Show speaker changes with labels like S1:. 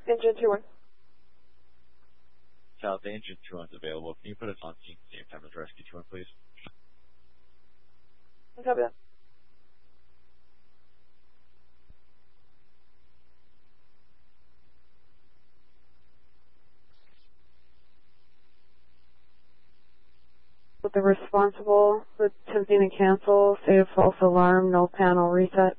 S1: Engine 2-1.
S2: South, the engine 2-1's available. Can you put us on scene at the same time as rescue 2-1, please?
S1: Copy that. With the responsible, attempting to cancel, state of false alarm, no panel reset.